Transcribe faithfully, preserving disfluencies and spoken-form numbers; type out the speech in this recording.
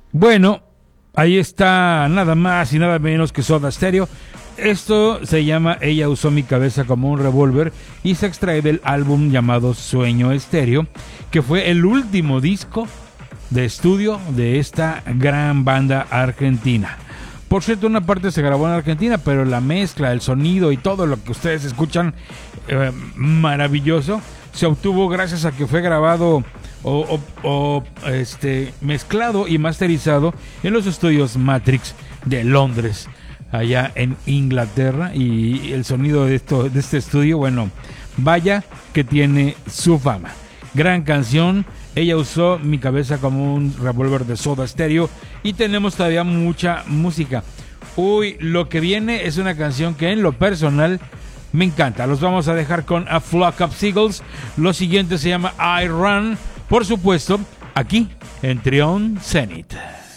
Bueno, ahí está nada más y nada menos que Soda Stereo. Esto se llama Ella usó mi cabeza como un revólver y se extrae del álbum llamado Sueño Estéreo, que fue el último disco de estudio de esta gran banda argentina. Por cierto, una parte se grabó en Argentina, pero la mezcla, el sonido y todo lo que ustedes escuchan, eh, maravilloso, se obtuvo gracias a que fue grabado o, o, o este, mezclado y masterizado en los estudios Matrix de Londres, allá en Inglaterra. Y el sonido de, esto, de este estudio, bueno, vaya que tiene su fama. Gran canción. Ella usó mi cabeza como un revólver de Soda Stereo. Y tenemos todavía mucha música. Uy, lo que viene es una canción que en lo personal me encanta. Los vamos a dejar con A Flock of Seagulls. Lo siguiente se llama I Run. Por supuesto, aquí en Trion Zenith.